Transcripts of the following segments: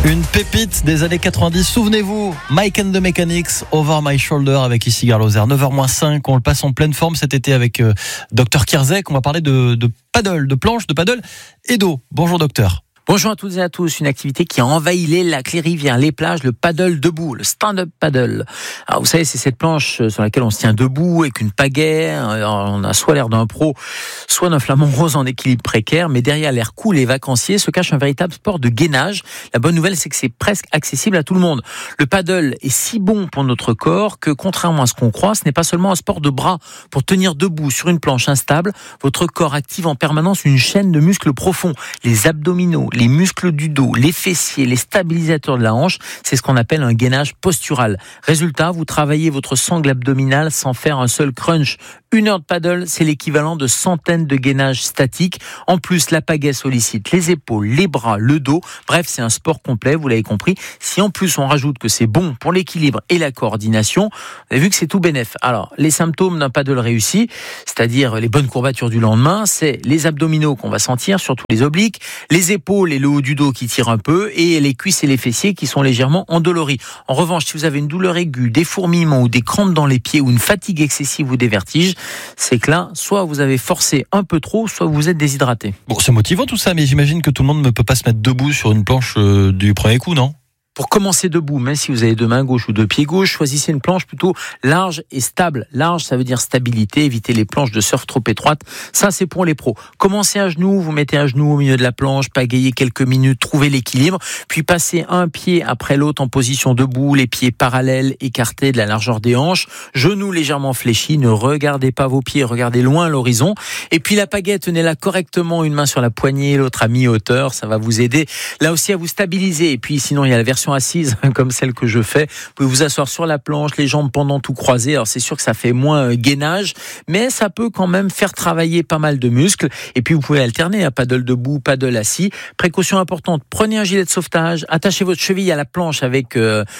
Une pépite des années 90, souvenez-vous, Mike and the Mechanics, Over My Shoulder avec ici Garloser, 9h-5, on le passe en pleine forme cet été avec Dr Kierzek. On va parler de paddle, de planche, de paddle et d'eau. Bonjour docteur. Bonjour à toutes et à tous, une activité qui a envahi les lacs, les rivières, les plages, le paddle debout, le stand-up paddle. Alors vous savez, c'est cette planche sur laquelle on se tient debout avec une pagaie. Alors, on a soit l'air d'un pro, soit d'un flamant rose en équilibre précaire, mais derrière l'air cool et vacancier se cache un véritable sport de gainage. La bonne nouvelle, c'est que c'est presque accessible à tout le monde. Le paddle est si bon pour notre corps que, contrairement à ce qu'on croit, ce n'est pas seulement un sport de bras. Pour tenir debout sur une planche instable, votre corps active en permanence une chaîne de muscles profonds, les abdominaux, les muscles du dos, les fessiers, les stabilisateurs de la hanche, c'est ce qu'on appelle un gainage postural. Résultat, vous travaillez votre sangle abdominale sans faire un seul crunch. 1 heure de paddle, c'est l'équivalent de centaines de gainages statiques. En plus, la pagaie sollicite les épaules, les bras, le dos. Bref, c'est un sport complet, vous l'avez compris. Si en plus on rajoute que c'est bon pour l'équilibre et la coordination, vous avez vu que c'est tout bénef. Alors, les symptômes d'un paddle réussi, c'est-à-dire les bonnes courbatures du lendemain, c'est les abdominaux qu'on va sentir, surtout les obliques, les épaules et le haut du dos qui tirent un peu, et les cuisses et les fessiers qui sont légèrement endoloris. En revanche, si vous avez une douleur aiguë, des fourmillements ou des crampes dans les pieds ou une fatigue excessive ou des vertiges, c'est que là, soit vous avez forcé un peu trop, soit vous êtes déshydraté. Bon, c'est motivant tout ça, mais j'imagine que tout le monde ne peut pas se mettre debout sur une planche du premier coup, non ? Pour commencer debout, même si vous avez 2 mains gauches ou 2 pieds gauches, choisissez une planche plutôt large et stable. Large, ça veut dire stabilité, évitez les planches de surf trop étroites. Ça, c'est pour les pros. Commencez à genoux, vous mettez à genoux au milieu de la planche, pagayez quelques minutes, trouvez l'équilibre, puis passez un pied après l'autre en position debout, les pieds parallèles, écartés de la largeur des hanches, genoux légèrement fléchis, ne regardez pas vos pieds, regardez loin à l'horizon. Et puis la pagaie, tenez-la correctement, une main sur la poignée, l'autre à mi-hauteur, ça va vous aider là aussi à vous stabiliser. Et puis sinon, il y a la version assise, comme celle que je fais. Vous pouvez vous asseoir sur la planche, les jambes pendant tout croisées. Alors c'est sûr que ça fait moins gainage, mais ça peut quand même faire travailler pas mal de muscles. Et puis vous pouvez alterner à paddle debout, paddle assis. Précaution importante, prenez un gilet de sauvetage, attachez votre cheville à la planche avec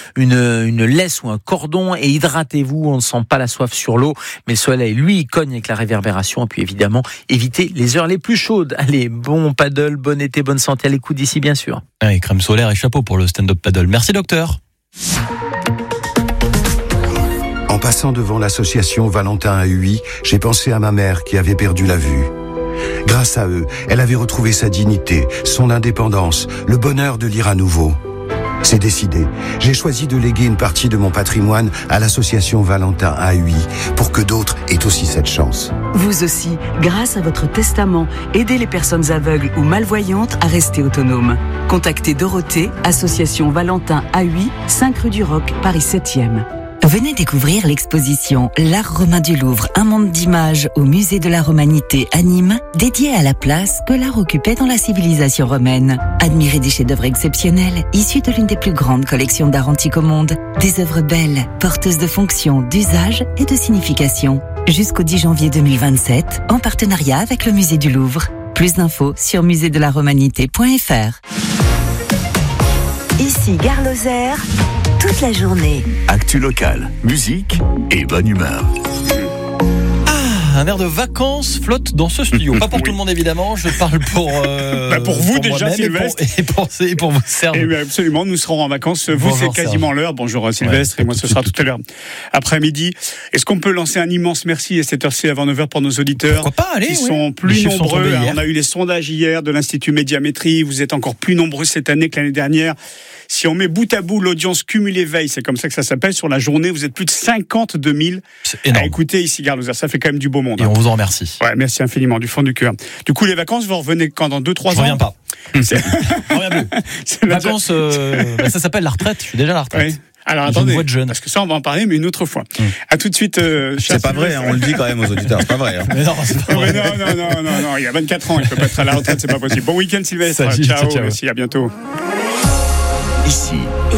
une laisse ou un cordon et hydratez-vous. On ne sent pas la soif sur l'eau, mais le soleil, lui, il cogne avec la réverbération. Et puis évidemment, évitez les heures les plus chaudes. Allez, bon paddle, bon été, bonne santé à l'écoute d'ici, bien sûr. Et crème solaire et chapeau pour le stand-up paddle. Merci docteur. En passant devant l'association Valentin à Huy, j'ai pensé à ma mère qui avait perdu la vue. Grâce à eux, elle avait retrouvé sa dignité, son indépendance, le bonheur de lire à nouveau. C'est décidé. J'ai choisi de léguer une partie de mon patrimoine à l'association Valentin à Huy pour que d'autres aient aussi cette chance. Vous aussi, grâce à votre testament, aidez les personnes aveugles ou malvoyantes à rester autonomes. Contactez Dorothée, association Valentin à Huy, 5 rue du Roc, Paris 7e. Venez découvrir l'exposition L'Art romain du Louvre, un monde d'images au musée de la Romanité à Nîmes, dédié à la place que l'art occupait dans la civilisation romaine. Admirez des chefs-d'œuvre exceptionnels, issus de l'une des plus grandes collections d'art antique au monde. Des œuvres belles, porteuses de fonctions, d'usage et de signification. Jusqu'au 10 janvier 2027, en partenariat avec le musée du Louvre. Plus d'infos sur muséedelaromanité.fr. Ici Gare Lozère, toute la journée. Actu locale, musique et bonne humeur. Un air de vacances flotte dans ce studio. Pas pour tout le monde évidemment, je parle pour vous déjà Sylvestre et pour vous servir. Et absolument, nous serons en vacances. Vous, Bonjour, c'est quasiment l'heure. Bonjour Sylvestre, et moi ce sera tout à l'heure après-midi. Est-ce qu'on peut lancer un immense merci à cette heure-ci avant 9h pour nos auditeurs? Pourquoi pas, allez, qui sont plus nombreux. On a eu les sondages hier de l'Institut Médiamétrie. Vous êtes encore plus nombreux cette année que l'année dernière. Si on met bout à bout l'audience cumulée veille, c'est comme ça que ça s'appelle, sur la journée, vous êtes plus de 52 000 à écouter ici Gare Lozère. Ça fait quand même du beau monde. Et on vous en remercie. Ouais, merci infiniment, du fond du cœur. Du coup, les vacances, vous revenez quand, dans 2-3 ans? Je reviens pas. Je reviens plus. Les vacances, ça s'appelle la retraite. Je suis déjà à la retraite. Ouais. Alors attendez, jeune. parce que ça on va en parler, mais une autre fois. À tout de suite. C'est pas vrai, on le dit quand même aux auditeurs, c'est pas vrai. Hein. Mais non, c'est pas vrai. Non, il y a 24 ans, il peut pas être à la retraite, c'est pas possible. Bon week-end Sylvestre, ciao, merci, à bientôt. Ici,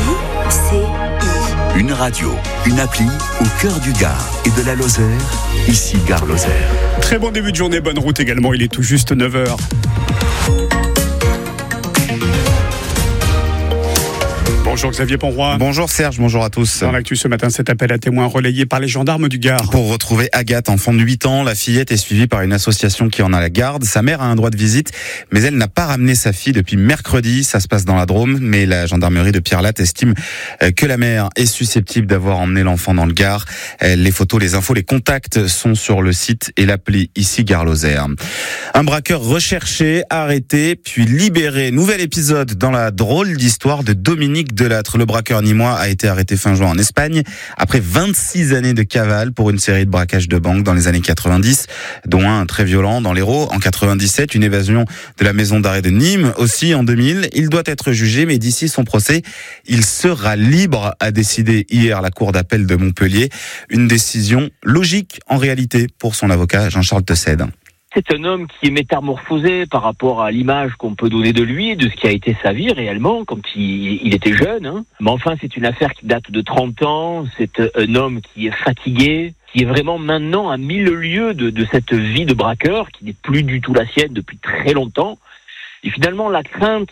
une radio, une appli au cœur du Gard et de la Lozère. Ici Gare Lozère. Très bon début de journée, bonne route également, il est tout juste 9h. Bonjour. Bonjour Xavier Ponroy. Bonjour Serge, bonjour à tous. Dans l'actu ce matin, cet appel à témoins relayé par les gendarmes du Gard. Pour retrouver Agathe, enfant de 8 ans, la fillette est suivie par une association qui en a la garde. Sa mère a un droit de visite, mais elle n'a pas ramené sa fille depuis mercredi. Ça se passe dans la Drôme, mais la gendarmerie de Pierrelatte estime que la mère est susceptible d'avoir emmené l'enfant dans le Gard. Les photos, les infos, les contacts sont sur le site et l'appli ici Gare-Lozère. Un braqueur recherché, arrêté, puis libéré. Nouvel épisode dans la drôle d'histoire de Dominique Delattre. Le braqueur nîmois a été arrêté fin juin en Espagne après 26 années de cavale pour une série de braquages de banque dans les années 90, dont un très violent dans l'Hérault en 97, une évasion de la maison d'arrêt de Nîmes aussi en 2000. Il doit être jugé, mais d'ici son procès, il sera libre, a décidé hier la cour d'appel de Montpellier. Une décision logique en réalité pour son avocat Jean-Charles Tessède. C'est un homme qui est métamorphosé par rapport à l'image qu'on peut donner de lui, de ce qui a été sa vie réellement quand il était jeune. Mais enfin, c'est une affaire qui date de 30 ans. C'est un homme qui est fatigué, qui est vraiment maintenant à mille lieues de cette vie de braqueur, qui n'est plus du tout la sienne depuis très longtemps. Et finalement, la crainte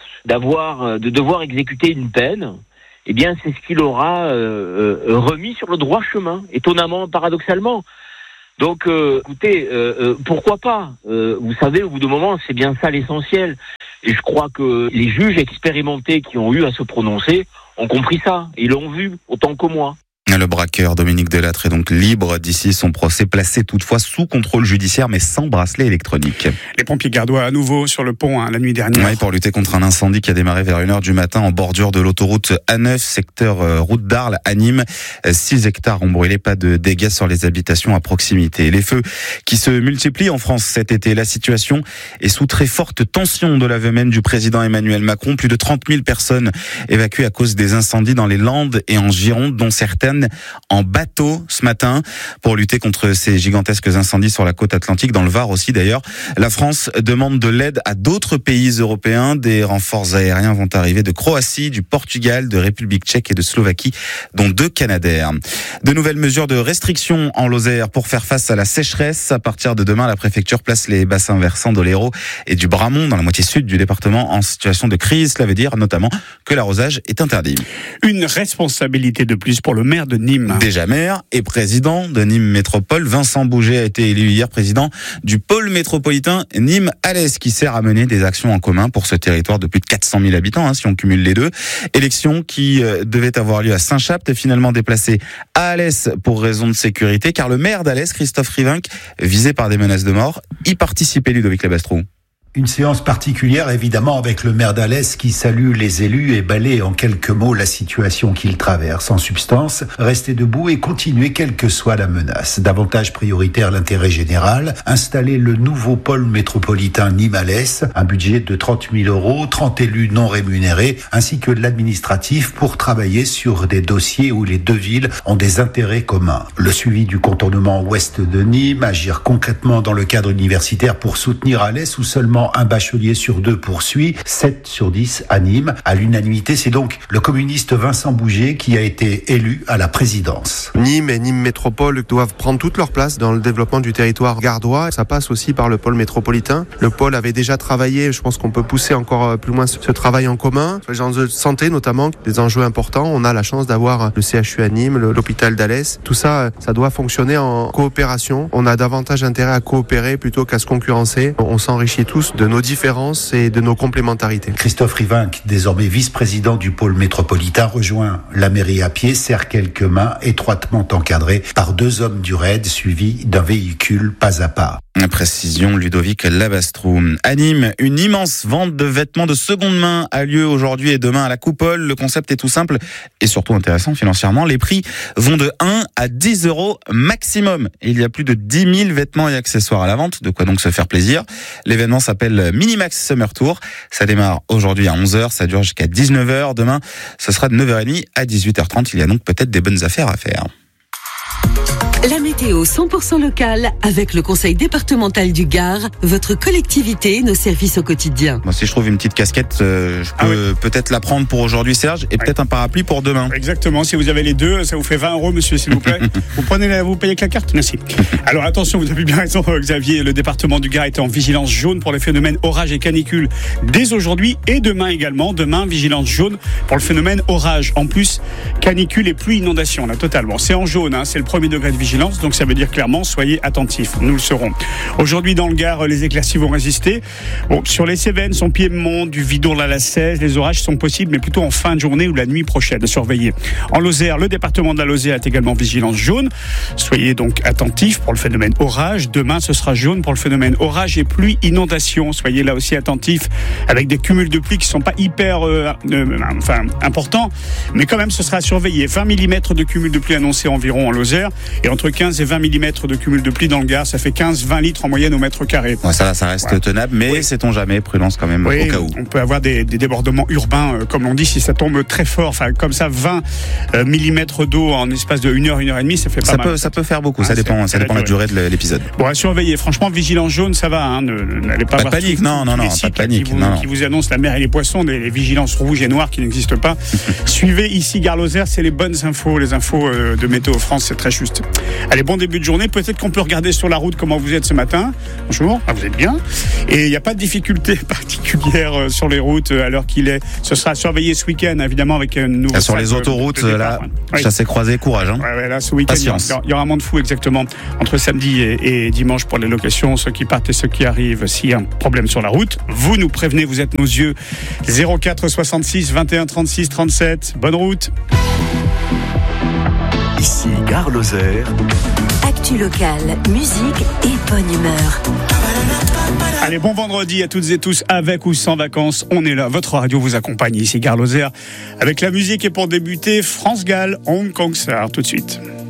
de devoir exécuter une peine, eh bien, c'est ce qu'il aura remis sur le droit chemin, étonnamment, paradoxalement. Donc, écoutez, pourquoi pas vous savez, au bout d'un moment, c'est bien ça l'essentiel. Et je crois que les juges expérimentés qui ont eu à se prononcer ont compris ça. Ils l'ont vu autant que moi. Le braqueur Dominique Delattre est donc libre d'ici son procès, placé toutefois sous contrôle judiciaire mais sans bracelet électronique. Les pompiers gardois à nouveau sur le pont la nuit dernière. Oui, pour lutter contre un incendie qui a démarré vers 1h du matin en bordure de l'autoroute A9, secteur route d'Arles à Nîmes. 6 hectares ont brûlé, pas de dégâts sur les habitations à proximité. Les feux qui se multiplient en France cet été. La situation est sous très forte tension de l'aveu même du président Emmanuel Macron. Plus de 30 000 personnes évacuées à cause des incendies dans les Landes et en Gironde, dont certaines en bateau ce matin pour lutter contre ces gigantesques incendies sur la côte atlantique, dans le Var aussi d'ailleurs. La France demande de l'aide à d'autres pays européens. Des renforts aériens vont arriver de Croatie, du Portugal, de République tchèque et de Slovaquie, dont 2 Canadair. De nouvelles mesures de restriction en Lozère pour faire face à la sécheresse. À partir de demain, la préfecture place les bassins versants de l'Hérault et du Bramont dans la moitié sud du département en situation de crise. Cela veut dire notamment que l'arrosage est interdit. Une responsabilité de plus pour le maire de Nîmes. Déjà maire et président de Nîmes Métropole, Vincent Bouget a été élu hier président du pôle métropolitain Nîmes-Alès, qui sert à mener des actions en commun pour ce territoire de plus de 400 000 habitants, si on cumule les deux. Élection qui devait avoir lieu à Saint-Chapt est finalement déplacée à Alès pour raison de sécurité, car le maire d'Alès, Christophe Rivinc, visé par des menaces de mort, y participait. Ludovic Labastrou. Une séance particulière, évidemment, avec le maire d'Alès qui salue les élus et balaie en quelques mots la situation qu'ils traversent. En substance, rester debout et continuer quelle que soit la menace. Davantage prioritaire l'intérêt général, installer le nouveau pôle métropolitain Nîmes-Alès, un budget de 30 000 €, 30 élus non rémunérés, ainsi que de l'administratif pour travailler sur des dossiers où les deux villes ont des intérêts communs. Le suivi du contournement ouest de Nîmes, agir concrètement dans le cadre universitaire pour soutenir Alès où seulement un bachelier sur 2 poursuit, 7 sur 10 à Nîmes. À l'unanimité, c'est donc le communiste Vincent Bouget qui a été élu à la présidence. Nîmes et Nîmes Métropole doivent prendre toute leur place dans le développement du territoire gardois. Ça passe aussi par le pôle métropolitain. Le pôle avait déjà travaillé, je pense qu'on peut pousser encore plus loin ce travail en commun. Les enjeux de santé notamment, des enjeux importants. On a la chance d'avoir le CHU à Nîmes, l'hôpital d'Alès. Tout ça, ça doit fonctionner en coopération. On a davantage intérêt à coopérer plutôt qu'à se concurrencer. On s'enrichit tous de nos différences et de nos complémentarités. Christophe Rivinc, désormais vice-président du pôle métropolitain, rejoint la mairie à pied, serre quelques mains, étroitement encadrés par 2 hommes du raid, suivis d'un véhicule pas à pas. Précision Ludovic Labastrou. À Nîmes, une immense vente de vêtements de seconde main a lieu aujourd'hui et demain à la Coupole. Le concept est tout simple et surtout intéressant financièrement. Les prix vont de 1 à 10 € maximum. Et il y a plus de 10 000 vêtements et accessoires à la vente, de quoi donc se faire plaisir. L'événement s'appelle Minimax Summer Tour. Ça démarre aujourd'hui à 11h, ça dure jusqu'à 19h. Demain, ce sera de 9h30 à 18h30. Il y a donc peut-être des bonnes affaires à faire. La météo. météo 100% locale avec le conseil départemental du Gard, votre collectivité et nos services au quotidien. Moi, si je trouve une petite casquette, je peux peut-être la prendre pour aujourd'hui, Serge, et peut-être un parapluie pour demain. Exactement, si vous avez les deux, ça vous fait 20 €, monsieur, s'il vous plaît. Vous payez avec la carte? Merci. Alors attention, vous avez bien raison, Xavier, le département du Gard est en vigilance jaune pour les phénomènes orage et canicule dès aujourd'hui et demain également. Demain, vigilance jaune pour le phénomène orage. En plus, canicule et pluie inondation, là, totalement. C'est en jaune, c'est le premier degré de vigilance, donc ça veut dire clairement, soyez attentifs. Nous le serons. Aujourd'hui, dans le Gard, les éclaircies vont résister. Bon, sur les Cévennes, son Piémont, du Vidourle à la 16, les orages sont possibles, mais plutôt en fin de journée ou la nuit prochaine. Surveillez. En Lozère, le département de la Lozère est également vigilance jaune. Soyez donc attentifs pour le phénomène orage. Demain, ce sera jaune pour le phénomène orage et pluie inondation. Soyez là aussi attentifs avec des cumuls de pluie qui sont pas hyper importants, mais quand même ce sera à surveiller. 20 mm de cumul de pluie annoncé environ en Lozère et entre 15 et 20 mm de cumul de pluie dans le Gard, ça fait 15-20 litres en moyenne au mètre carré. Ouais, ça reste tenable, mais sait-on jamais, prudence quand même au cas où. On peut avoir des débordements urbains, comme l'on dit, si ça tombe très fort, comme ça 20 mm d'eau en espace de 1 heure, 1 heure et demie, ça fait pas mal. Ça peut faire beaucoup, ça dépend de la durée de l'épisode. Bon, à surveiller, franchement, vigilance jaune, ça va, n'allez pas de panique, non, pas de panique. Qui vous annoncent la mer et les poissons, les vigilances rouges et noires qui n'existent pas. Suivez ici Gare Lozère, c'est les bonnes infos, les infos de Météo France, c'est très juste. Allez, bon début de journée, peut-être qu'on peut regarder sur la route comment vous êtes ce matin. Bonjour, vous êtes bien. Et il n'y a pas de difficulté particulière sur les routes à l'heure qu'il est. Ce sera surveillé ce week-end, évidemment, avec un nouveau. Sur les autoroutes, là, chassé croisé, courage. Là, ce week-end, il y aura un monde fou, exactement, entre samedi et dimanche pour les locations, ceux qui partent et ceux qui arrivent. S'il y a un problème sur la route, vous nous prévenez, vous êtes nos yeux. 04 66 21 36 37. Bonne route. Ici Gare Lozère. Actu locale, musique et bonne humeur. Allez, bon vendredi à toutes et tous, avec ou sans vacances, on est là, votre radio vous accompagne ici Gare Lozère avec la musique et pour débuter, France Gall, Hong Kong Star, tout de suite.